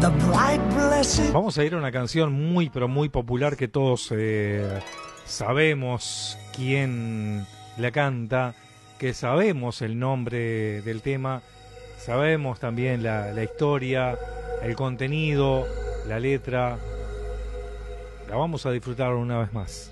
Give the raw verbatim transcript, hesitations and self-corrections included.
Vamos a ir a una canción muy pero muy popular que todos eh, sabemos quién la canta, que sabemos el nombre del tema, sabemos también la, la historia, el contenido, la letra. La vamos a disfrutar una vez más.